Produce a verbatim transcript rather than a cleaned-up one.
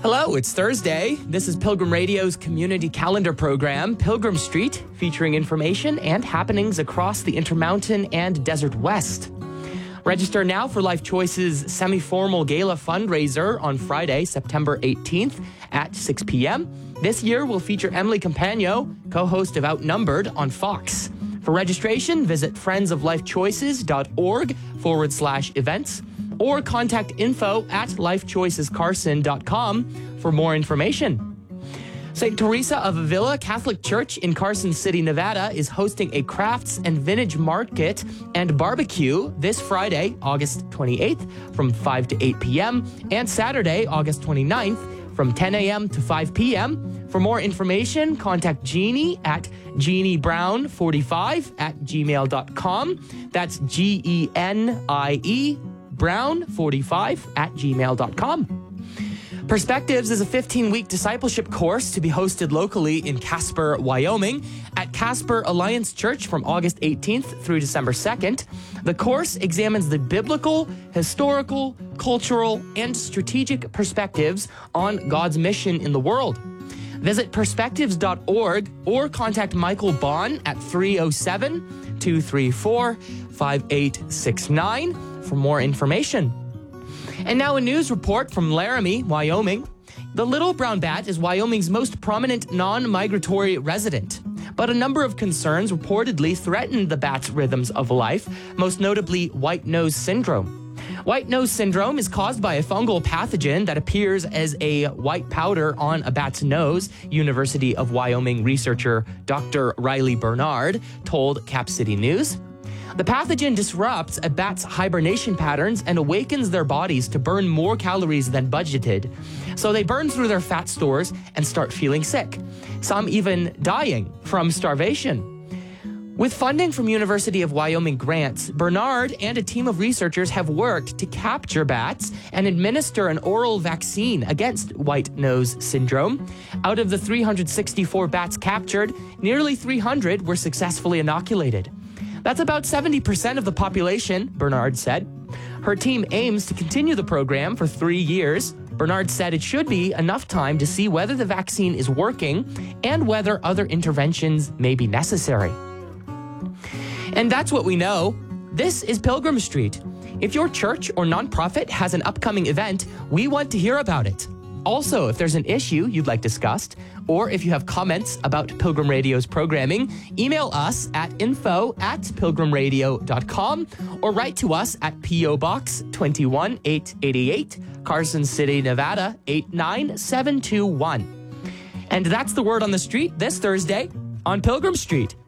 Hello, it's Thursday. This is Pilgrim Radio's community calendar program, Pilgrim Street, featuring information and happenings across the Intermountain and Desert West. Register now for Life Choice's semi-formal gala fundraiser on Friday, September eighteenth at six p.m. This year will feature Emily Campagno, co-host of Outnumbered on Fox. For registration, visit friendsoflifechoices.org forward slash events or contact info at lifechoicescarson dot com for more information. Saint Teresa of Avila Catholic Church in Carson City, Nevada is hosting a crafts and vintage market and barbecue this Friday, August twenty-eighth from five to eight p.m. and Saturday, August twenty-ninth from ten a.m. to five p.m. For more information, contact Jeannie at jeannie brown forty-five at gmail dot com. That's G E N I E brown forty-five at gmail dot com. Perspectives is a fifteen-week discipleship course to be hosted locally in Casper, Wyoming at Casper Alliance Church from August eighteenth through December second. The course examines the biblical, historical, cultural, and strategic perspectives on God's mission in the world. Visit perspectives dot org or contact Michael Bond at three oh seven, two three four, five eight six nine for more information. And now a news report from Laramie, Wyoming. The little brown bat is Wyoming's most prominent non-migratory resident, but a number of concerns reportedly threaten the bat's rhythms of life, most notably white nose syndrome. White nose syndrome is caused by a fungal pathogen that appears as a white powder on a bat's nose, University of Wyoming researcher Doctor Riley Bernard told Cap City News. The pathogen disrupts a bat's hibernation patterns and awakens their bodies to burn more calories than budgeted. So they burn through their fat stores and start feeling sick, some even dying from starvation. With funding from University of Wyoming grants, Bernard and a team of researchers have worked to capture bats and administer an oral vaccine against white nose syndrome. Out of the three hundred sixty-four bats captured, nearly three hundred were successfully inoculated. That's about seventy percent of the population, Bernard said. Her team aims to continue the program for three years. Bernard said it should be enough time to see whether the vaccine is working and whether other interventions may be necessary. And that's what we know. This is Pilgrim Street. If your church or nonprofit has an upcoming event, we want to hear about it. Also, if there's an issue you'd like discussed, or if you have comments about Pilgrim Radio's programming, email us at info at pilgrimradio dot com or write to us at P O Box two one eight eight eight, Carson City, Nevada eight nine seven two one. And that's the word on the street this Thursday on Pilgrim Street.